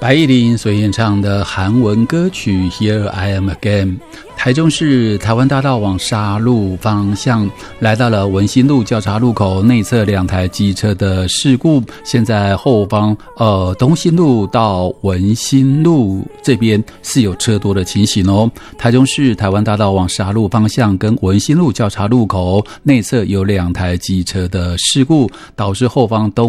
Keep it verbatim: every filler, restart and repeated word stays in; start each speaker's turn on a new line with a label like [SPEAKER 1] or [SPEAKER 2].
[SPEAKER 1] 白艺玲所演唱的韩文歌曲 Here I Am Again。 台中市台湾大道往沙鹿方向来到了文心路交叉路口，内侧两台机车的事故，现在后方呃东兴路到文心路这边是有车多的情形哦。台中市台湾大道往沙鹿方向跟文心路交叉路口内侧有两台机车的事故，导致后方东